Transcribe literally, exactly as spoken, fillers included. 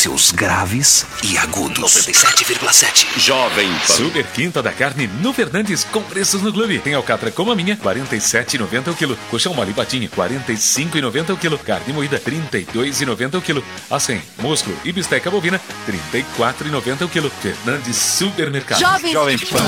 silêncios graves e agudos. noventa e sete vírgula sete. Jovem Pan. Super Quinta da Carne no Fernandes com preços no clube. Tem alcatra como a minha, quarenta e sete reais e noventa centavos o quilo. Coxão mole patinho, quarenta e cinco reais e noventa centavos o quilo. Carne moída, trinta e dois reais e noventa centavos o quilo. Acém, músculo e bisteca bovina, trinta e quatro reais e noventa centavos o quilo. Fernandes Supermercado. Jovem, Jovem Pan.